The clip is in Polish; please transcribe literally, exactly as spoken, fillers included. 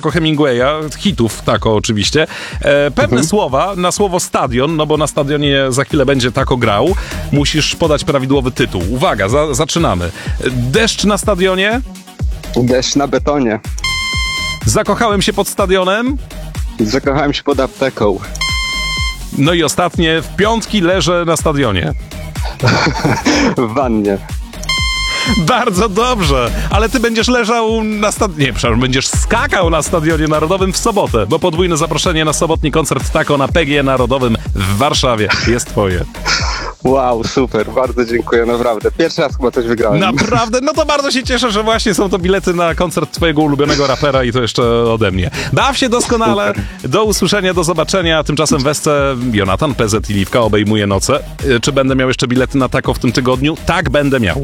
jako Hemingwaya, hitów tako oczywiście, e, pewne Mhm. słowa na słowo stadion, no bo na stadionie za chwilę będzie tako grał, musisz podać prawidłowy tytuł. Uwaga, za, zaczynamy. Deszcz na stadionie, Deszcz na betonie. zakochałem się pod stadionem, Zakochałem się pod apteką. no i ostatnie, w piątki leżę na stadionie. W wannie. Bardzo dobrze, ale ty będziesz leżał na stadionie, nie, przepraszam, będziesz skakał na Stadionie Narodowym w sobotę, bo podwójne zaproszenie na sobotni koncert tako na P G E Narodowym w Warszawie jest twoje. Wow, super, bardzo dziękuję, naprawdę. Pierwszy raz chyba coś wygrałem. Naprawdę? No to bardzo się cieszę, że właśnie są to bilety na koncert twojego ulubionego rapera i to jeszcze ode mnie. Baw się doskonale, do usłyszenia, do zobaczenia, tymczasem w Esce Jonatan, P Z i Liwka obejmuje noce. Czy będę miał jeszcze bilety na tako w tym tygodniu? Tak, będę miał.